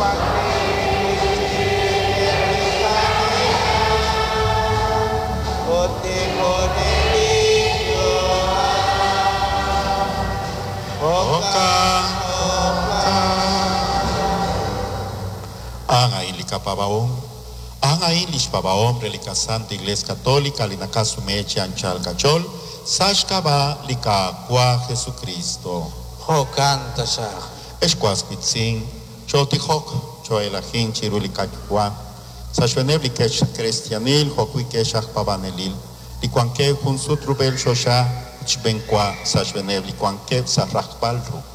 Angain lishpabaom relika Santa Iglesia Católica linakasu meche anchal cachol sashkaba lika kwa Jesucristo. Ho canta sa. Esquas pitzin choti hok choelajin chirulika kwa sashveneb likesh cristianil hokuikesh pabanelil likuanke hunsut rubel shosha chbenkwa sashveneb likuanke sarrakbalru.